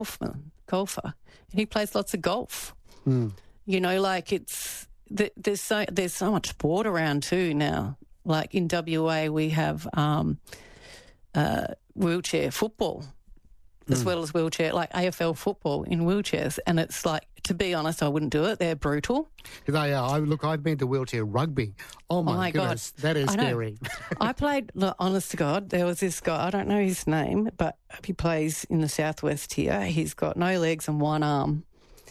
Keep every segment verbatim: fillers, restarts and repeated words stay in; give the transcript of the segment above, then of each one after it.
golfman, golfer, and he plays lots of golf. Mm. You know, like it's th- there's so there's so much sport around too now. Like in W A, we have um, uh, wheelchair football as Mm. well as wheelchair, like A F L football in wheelchairs, and it's like, to be honest, I wouldn't do it. They're brutal. They are. I, look, I've been to wheelchair rugby. Oh, my, Oh, my goodness. God. That is I know. scary. I played, look, honest to God, there was this guy, I don't know his name, but he plays in the southwest here. He's got no legs and one arm.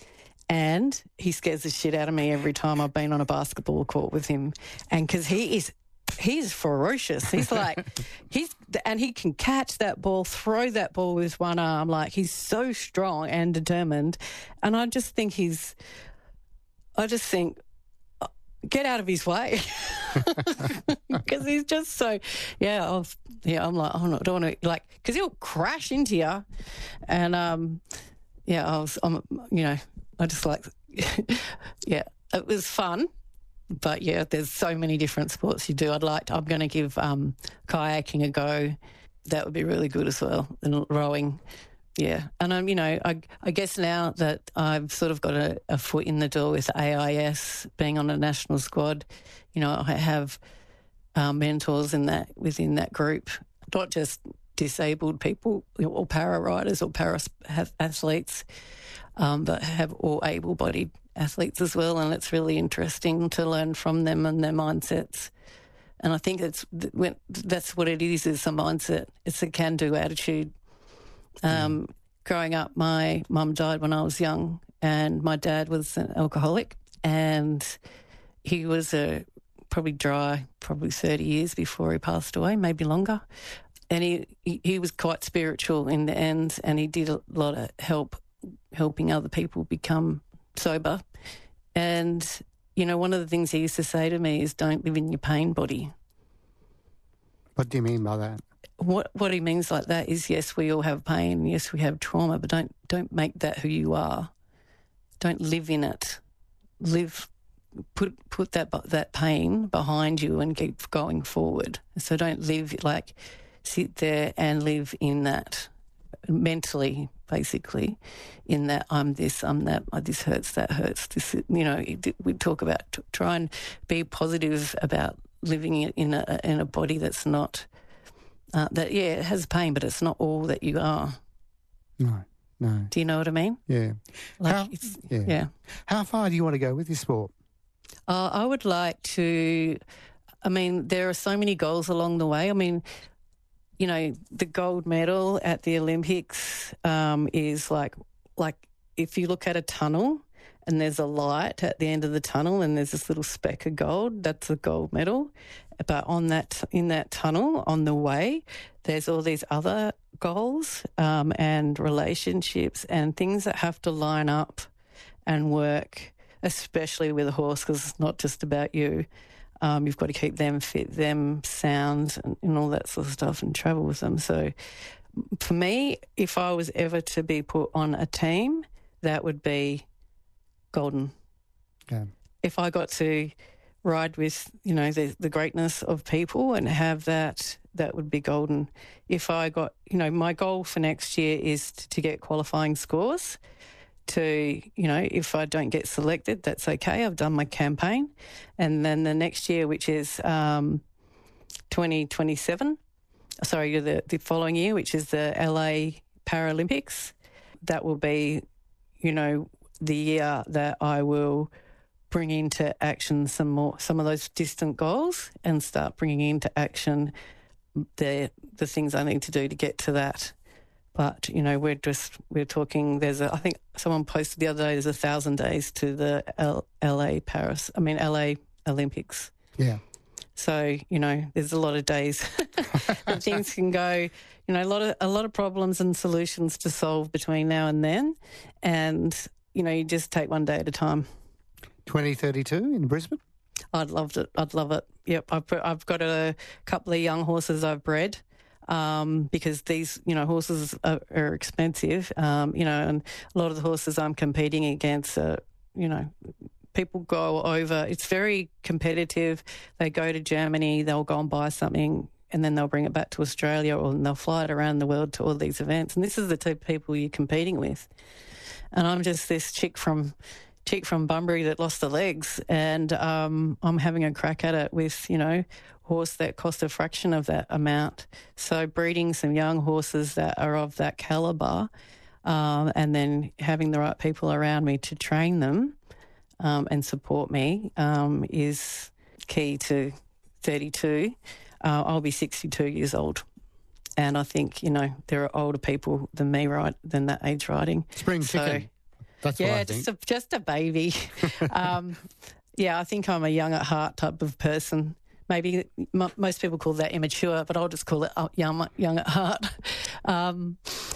And he scares the shit out of me every time I've been on a basketball court with him. And because he is, he's ferocious. He's like, he's, and he can catch that ball, throw that ball with one arm. Like, he's so strong and determined. And I just think he's, I just think, get out of his way. Because he's just so, yeah, I've, yeah, I'm like, oh, I don't want to, like, because he'll crash into you. And, um, yeah, I was, I'm, you know, I just like, yeah, it was fun. But, yeah, there's so many different sports you do. I'd like to, I'm going to give um, kayaking a go. That would be really good as well, and rowing. Yeah. And, um, you know, I, I guess now that I've sort of got a, a foot in the door with A I S, being on a national squad, you know, I have uh, mentors in that within that group, not just disabled people or para riders or para athletes, um, but have all able-bodied athletes as well, and it's really interesting to learn from them and their mindsets. And I think it's that's what it is, is a mindset. It's a can-do attitude. Um, mm. Growing up, my mum died when I was young, and my dad was an alcoholic, and he was a probably dry, probably thirty years before he passed away, maybe longer. And he, he, he was quite spiritual in the end, and he did a lot of help, helping other people become sober. And, you know, one of the things he used to say to me is, don't live in your pain body. What do you mean by that? What what he means like that is, yes, we all have pain, yes, we have trauma, but don't don't make that who you are. Don't live in it. Live, put put that that pain behind you and keep going forward. So don't live, like, sit there and live in that mentally, basically, in that I'm this, I'm that, this hurts, that hurts. This, you know, we talk about t- try and be positive about living in a in a body that's not uh, that. Yeah, it has pain, but it's not all that you are. No, no. Do you know what I mean? Yeah. Like, How, it's, yeah. yeah. How far do you want to go with this sport? Uh, I would like to. I mean, there are so many goals along the way. I mean, you know, the gold medal at the Olympics um, is like, like if you look at a tunnel and there's a light at the end of the tunnel and there's this little speck of gold, that's a gold medal. But on that, in that tunnel, on the way, there's all these other goals um, and relationships and things that have to line up and work, especially with a horse, because it's not just about you. Um, you've got to keep them fit, them sound, and, and all that sort of stuff, and travel with them. So for me, if I was ever to be put on a team, that would be golden. Yeah. If I got to ride with, you know, the, the greatness of people and have that, that would be golden. If I got, you know, my goal for next year is to, to get qualifying scores. To, you know, if I don't get selected, that's okay. I've done my campaign. And then the next year, which is um, twenty twenty-seven, sorry, the, the following year, which is the L A Paralympics, that will be, you know, the year that I will bring into action some more, some of those distant goals and start bringing into action the the things I need to do to get to that. But, you know, we're just, we're talking, there's a, I think someone posted the other day, there's a thousand days to the L, LA Paris, I mean, L A Olympics. Yeah. So, you know, there's a lot of days that things can go, you know, a lot of, a lot of problems and solutions to solve between now and then. And, you know, you just take one day at a time. twenty thirty-two in Brisbane? I'd love it. I'd love it. Yep. I've, I've got a couple of young horses I've bred. Um, because these, you know, horses are, are expensive, um, you know, and a lot of the horses I'm competing against are, you know, people go over. It's very competitive. They go to Germany, they'll go and buy something and then they'll bring it back to Australia, or they'll fly it around the world to all these events. And this is the two people you're competing with. And I'm just this chick from chick from Bunbury that lost the legs, and um, I'm having a crack at it with, you know, horse that cost a fraction of that amount. So breeding some young horses that are of that calibre, um, and then having the right people around me to train them um, and support me um, is key to thirty-two. Uh, I'll be sixty-two years old. And I think, you know, there are older people than me, right, than that age riding. Spring so, chicken. That's yeah, what I think. just a, just a baby. um, yeah, I think I'm a young at heart type of person. Maybe m- most people call that immature, but I'll just call it young, young at heart. Um,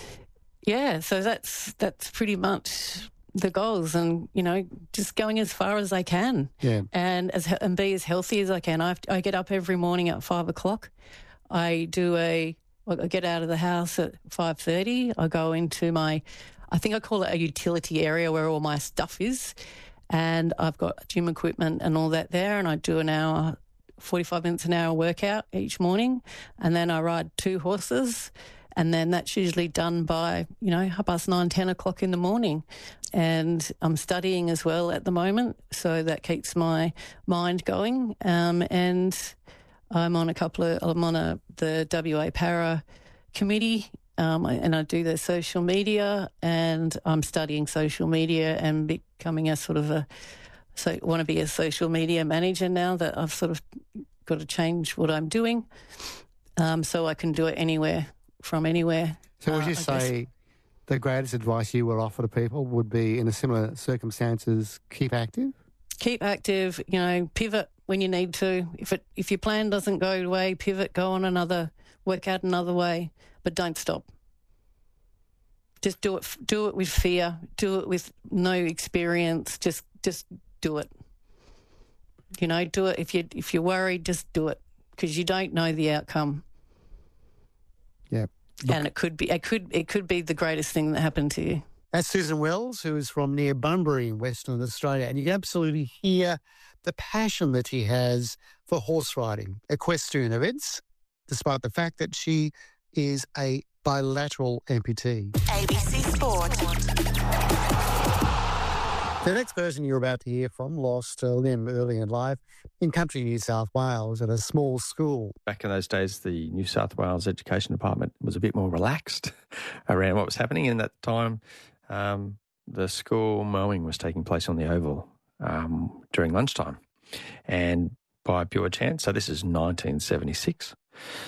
yeah, so that's that's pretty much the goals, and, you know, just going as far as I can, Yeah. and as and be as healthy as I can. I, have to, I get up every morning at five o'clock. I do a I get out of the house at five thirty. I go into my, I think I call it a utility area where all my stuff is, and I've got gym equipment and all that there, and I do an hour, forty-five minutes an hour workout each morning, and then I ride two horses, and then that's usually done by, you know, half past nine, ten o'clock in the morning. And I'm studying as well at the moment, so that keeps my mind going. Um, and I'm on a couple of, I'm on a, the W A Para committee, um, and I do their social media, and I'm studying social media and becoming a sort of a, so want to be a social media manager now that I've sort of got to change what I'm doing, um, so I can do it anywhere, from anywhere. So would uh, you I say guess. the greatest advice you would offer to people would be, in a similar circumstances, keep active? Keep active, you know, pivot when you need to. If it if your plan doesn't go away, pivot, go on another, work out another way, but don't stop. Just do it. Do it with fear. Do it with no experience. Just just do it. You know, do it. If you if you're worried, just do it, because you don't know the outcome. Yeah, and it could be it could it could be the greatest thing that happened to you. That's Susan Wells, who is from near Bunbury in Western Australia. And you can absolutely hear the passion that she has for horse riding, equestrian events, despite the fact that she is a bilateral amputee. A B C Sport. The next person you're about to hear from lost a limb early in life in country New South Wales at a small school. Back in those days, the New South Wales Education Department was a bit more relaxed around what was happening. And at that time, um, the school mowing was taking place on the oval um, during lunchtime. And by pure chance, so this is nineteen seventy-six,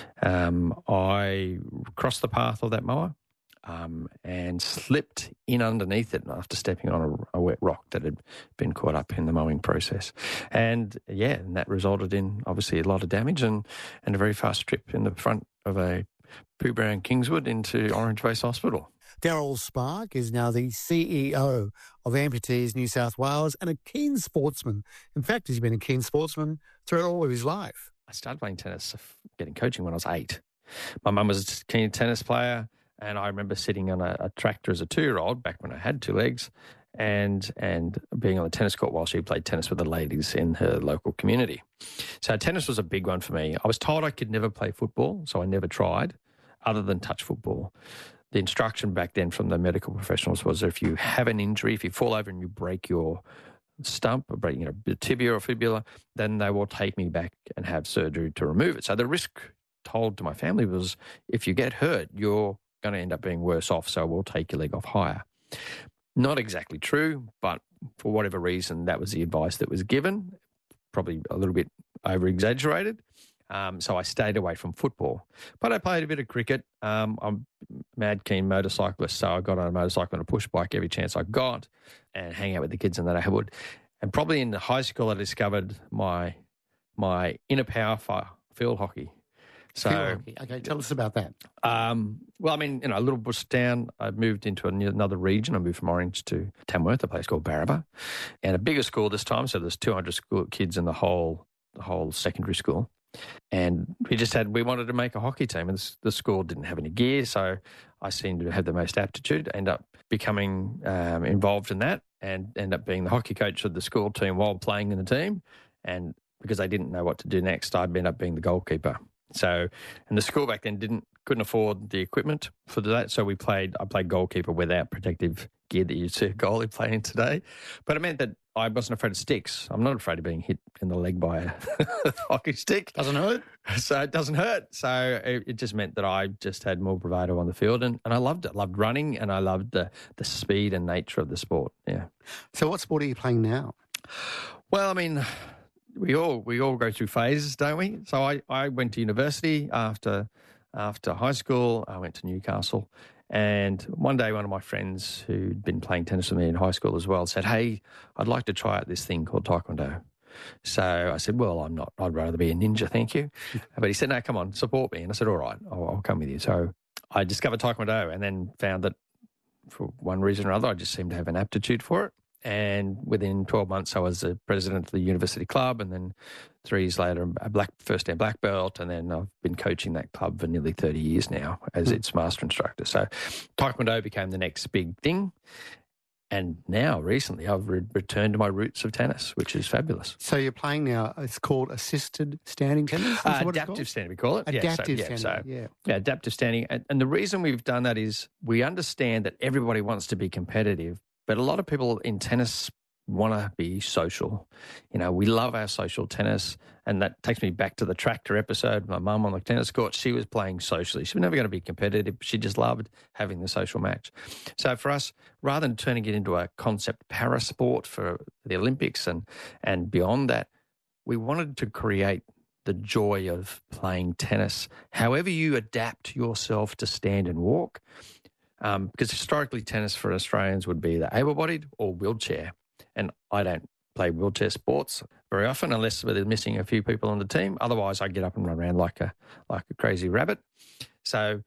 um, I crossed the path of that mower um, and slipped in underneath it after stepping on a, a wet rock that had been caught up in the mowing process. And, yeah, and that resulted in, obviously, a lot of damage and, and a very fast trip in the front of a Pooh Brown Kingswood into Orange Base Hospital. Daryl Spark is now the C E O of Amputees New South Wales and a keen sportsman. In fact, he's been a keen sportsman throughout all of his life. I started playing tennis, getting coaching when I was eight. My mum was a keen tennis player, and I remember sitting on a, a tractor as a two-year-old, back when I had two legs, and and being on the tennis court while she played tennis with the ladies in her local community. So tennis was a big one for me. I was told I could never play football, so I never tried, other than touch football. The instruction back then from the medical professionals was that if you have an injury, if you fall over and you break your stump, or break, you know, tibia or fibula, then they will take me back and have surgery to remove it. So the risk told to my family was, if you get hurt, you're going to end up being worse off, so we'll take your leg off higher. Not exactly true, but for whatever reason, that was the advice that was given, probably a little bit over-exaggerated. Um, so I stayed away from football. But I played a bit of cricket. Um, I'm a mad keen motorcyclist, so I got on a motorcycle and a push bike every chance I got and hang out with the kids in the neighbourhood. And probably in high school I discovered my my inner power for field hockey. So, Field hockey. Okay, tell us about that. Um, well, I mean, you know, a little bush down, I moved into another region. I moved from Orange to Tamworth, a place called Barraba, and a bigger school this time. So there's two hundred school kids in the whole the whole secondary school. And we just had, we wanted to make a hockey team, and the school didn't have any gear, so I seemed to have the most aptitude, end up becoming um, involved in that and end up being the hockey coach of the school team while playing in the team. And because they didn't know what to do next, I ended up being the goalkeeper. So, and the school back then didn't couldn't afford the equipment for that. So we played. I played goalkeeper without protective gear that you see a goalie playing today. But it meant that I wasn't afraid of sticks. I'm not afraid of being hit in the leg by a hockey stick. Doesn't hurt. So it doesn't hurt. So it, it just meant that I just had more bravado on the field, and, and I loved it. I loved running, and I loved the the speed and nature of the sport. Yeah. So what sport are you playing now? Well, I mean, we all we all go through phases, don't we? So I, I went to university after after high school. I went to Newcastle, and one day one of my friends who'd been playing tennis with me in high school as well said, "Hey, I'd like to try out this thing called Taekwondo." So I said, "Well, I'm not. I'd rather be a ninja, thank you." But he said, "No, come on, support me." And I said, "All right, I'll, I'll come with you." So I discovered Taekwondo, and then found that for one reason or other, I just seemed to have an aptitude for it. And within twelve months, I was the president of the university club, and then three years later, a black first day black belt, and then I've been coaching that club for nearly thirty years now as its master instructor. So Taekwondo became the next big thing. And now, recently, I've re- returned to my roots of tennis, which is fabulous. So you're playing now, it's called assisted standing tennis? Is Uh, that what it's adaptive called? standing, we call it. Adaptive yeah, so, yeah, standing, so, yeah. yeah, adaptive standing. And, and the reason we've done that is we understand that everybody wants to be competitive, but a lot of people in tennis want to be social. You know, we love our social tennis, and that takes me back to the tractor episode. My mum on the tennis court, she was playing socially. She was never going to be competitive. She just loved having the social match. So for us, rather than turning it into a concept para sport for the Olympics and, and beyond that, we wanted to create the joy of playing tennis, however you adapt yourself to stand and walk. Um, because historically, tennis for Australians would be either able-bodied or wheelchair. And I don't play wheelchair sports very often unless we're missing a few people on the team. Otherwise, I get up and run around like a like a crazy rabbit. So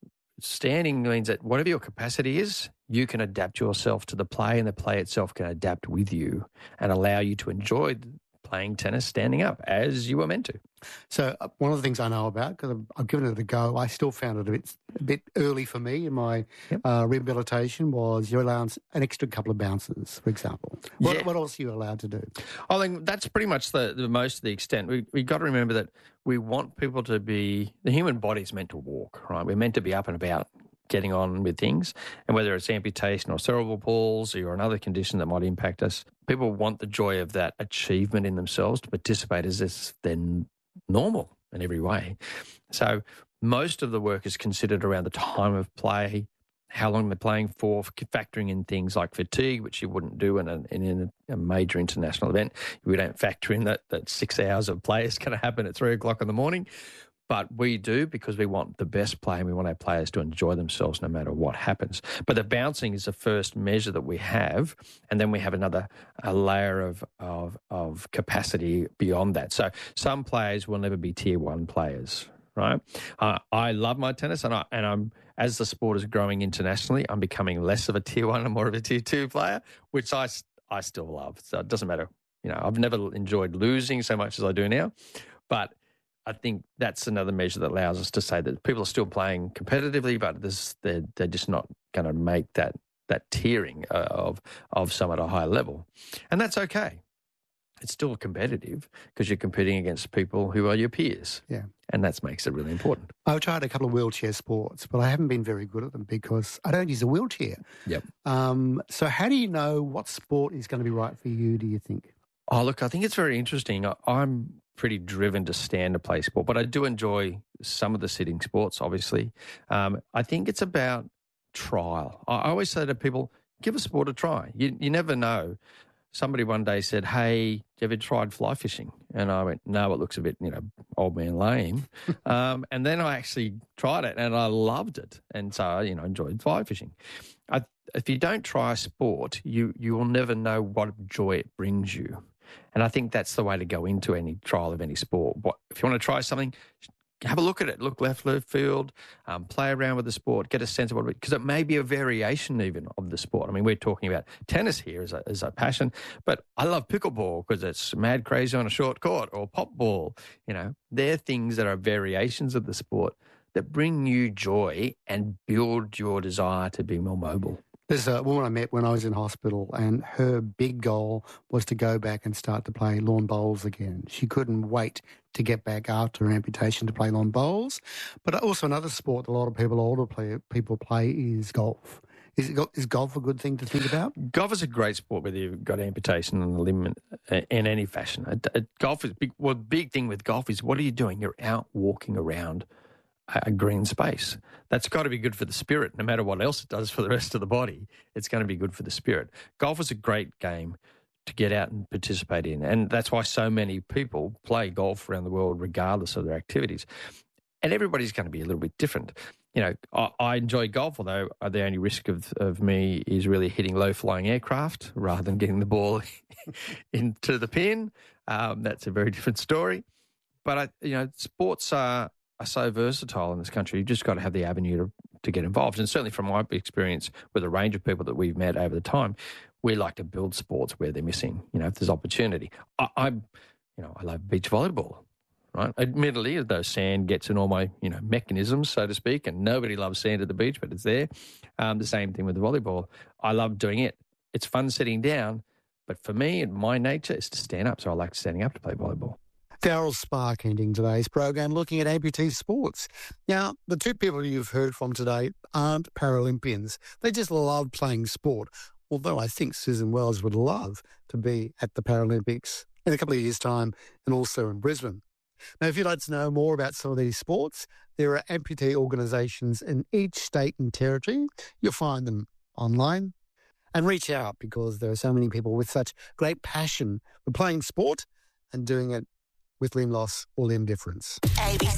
standing means that whatever your capacity is, you can adapt yourself to the play, and the play itself can adapt with you and allow you to enjoy playing tennis standing up as you were meant to. So uh, one of the things I know about, because I've, I've given it a go, I still found it a bit a bit early for me in my Yep. uh, rehabilitation, was you're allowed an extra couple of bounces, for example. What, Yeah. what else are you allowed to do? I think that's pretty much the, the most of the extent. We we got to remember that we want people to be, the human body's meant to walk, right? We're meant to be up and about, getting on with things. And whether it's amputation or cerebral palsy or another condition that might impact us, people want the joy of that achievement in themselves to participate as if they're normal in every way. So most of the work is considered around the time of play, how long they're playing for, factoring in things like fatigue, which you wouldn't do in a, in a major international event. We don't factor in that, that six hours of play is going to happen at three o'clock in the morning. But we do, because we want the best play and we want our players to enjoy themselves no matter what happens. But the bouncing is the first measure that we have, and then we have another a layer of of, of capacity beyond that. So some players will never be tier one players, right? Uh, I love my tennis, and I and I'm as the sport is growing internationally, I'm becoming less of a tier one and more of a tier two player, which I I still love. So it doesn't matter. You know, I've never enjoyed losing so much as I do now, but I think that's another measure that allows us to say that people are still playing competitively, but this, they're, they're just not going to make that that tiering of of some at a high level. And that's okay. It's still competitive because you're competing against people who are your peers. Yeah. And that makes it really important. I've tried a couple of wheelchair sports, but I haven't been very good at them because I don't use a wheelchair. Yep. Um, so how do you know what sport is going to be right for you, do you think? Oh, look, I think it's very interesting. I, I'm pretty driven to stand to play sport, but I do enjoy some of the sitting sports, obviously. Um, I think it's about trial. I, I always say to people, give a sport a try. You, you never know. Somebody one day said, hey, have you ever tried fly fishing? And I went, no, it looks a bit, you know, old man lame. um, and then I actually tried it and I loved it. And so, you know, enjoyed fly fishing. I, if you don't try a sport, you, you will never know what joy it brings you. And I think that's the way to go into any trial of any sport. What, if you want to try something, have a look at it. Look left, left field, um, play around with the sport, get a sense of what it is, because it may be a variation even of the sport. I mean, we're talking about tennis here as a, as a passion, but I love pickleball because it's mad crazy on a short court, or pop ball. You know, they're things that are variations of the sport that bring you joy and build your desire to be more mobile. There's a woman I met when I was in hospital, and her big goal was to go back and start to play lawn bowls again. She couldn't wait to get back after her amputation to play lawn bowls. But also another sport that a lot of people, older play, people play is golf. Is, it, is golf a good thing to think about? Golf is a great sport whether you've got amputation on the limb in, in any fashion. A, a, golf is big. Well, the big thing with golf is what are you doing? You're out walking around a green space. That's got to be good for the spirit. No matter what else it does for the rest of the body, it's going to be good for the spirit. Golf is a great game to get out and participate in, and that's why so many people play golf around the world regardless of their activities. And everybody's going to be a little bit different. You know, I, I enjoy golf, although the only risk of, of me is really hitting low-flying aircraft rather than getting the ball into the pin. Um, that's a very different story. But, I, you know, sports are are so versatile in this country. You've just got to have the avenue to, to get involved. And certainly from my experience with a range of people that we've met over the time, we like to build sports where they're missing, you know, if there's opportunity. I, I you know, I love beach volleyball, right? Admittedly, though sand gets in all my, you know, mechanisms, so to speak, and nobody loves sand at the beach, but it's there. Um, the same thing with the volleyball. I love doing it. It's fun sitting down, but for me and my nature is to stand up, so I like standing up to play volleyball. Darryl Spark ending today's program looking at amputee sports. Now, the two people you've heard from today aren't Paralympians. They just love playing sport, although I think Susan Wells would love to be at the Paralympics in a couple of years' time and also in Brisbane. Now, if you'd like to know more about some of these sports, there are amputee organisations in each state and territory. You'll find them online and reach out because there are so many people with such great passion for playing sport and doing it with limb loss or limb difference. A B C